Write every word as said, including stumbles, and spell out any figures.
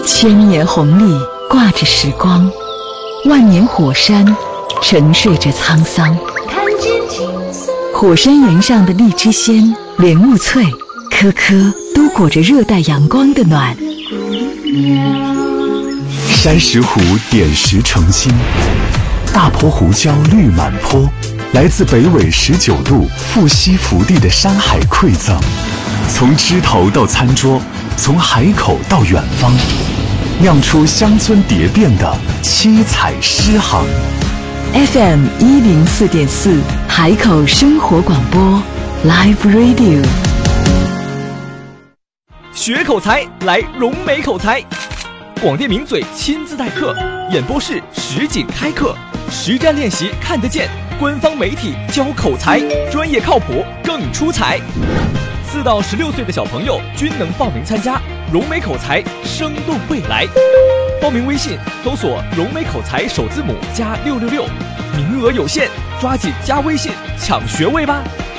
千年红利挂着时光，万年火山沉睡着沧桑。火山岩上的荔枝鲜、莲雾脆，颗颗都裹着热带阳光的暖。 山石湖点石成金，大坡胡椒绿满坡，来自北纬十九度富硒福地的山海馈赠，从枝头到餐桌，从海口到远方，酿出乡村蝶变的七彩诗行。 F M 一零四点四，海口生活广播 Live Radio。 学口才来融美口才，广电名嘴亲自代课，演播室实景开课，实战练习看得见，官方媒体教口才，专业靠谱更出彩。四到十六岁的小朋友均能报名参加融美口才生动未来。报名微信搜索融美口才首字母加六六六，名额有限，抓紧加微信抢学位吧。